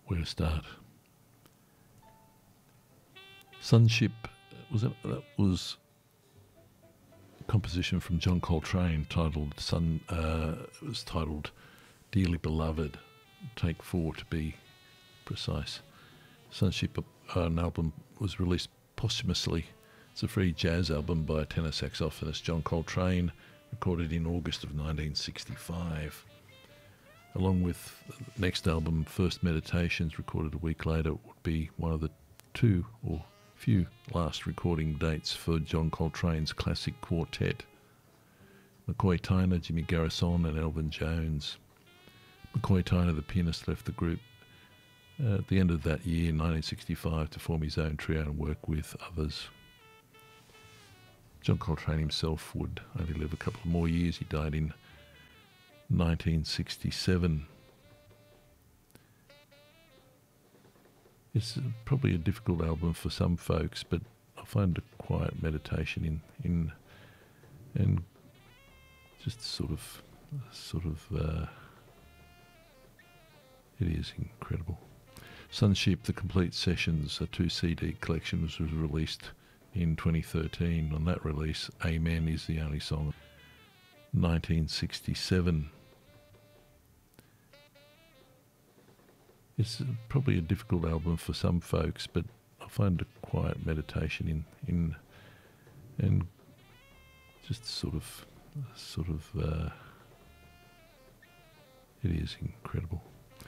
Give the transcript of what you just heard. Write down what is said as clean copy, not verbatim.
where to start. Sunship that was a composition from John Coltrane titled it was titled Dearly Beloved, Take 4 to be precise. Sunship, an album, was released posthumously. It's a free jazz album by tenor saxophonist John Coltrane, recorded in August of 1965. Along with the next album, First Meditations, recorded a week later, would be one of the two or few last recording dates for John Coltrane's classic quartet. McCoy Tyner, Jimmy Garrison and Elvin Jones. McCoy Tyner, the pianist, left the group at the end of that year, 1965, to form his own trio and work with others. John Coltrane himself would only live a couple of more years. He died in 1967. It's probably a difficult album for some folks, but I find a quiet meditation in and just sort of it is incredible. Sunship, the Complete Sessions, a 2 CD collection, was released in 2013. On that release, Amen is the only song. 1967. It's probably a difficult album for some folks, but I find a quiet meditation in and just sort of it is incredible.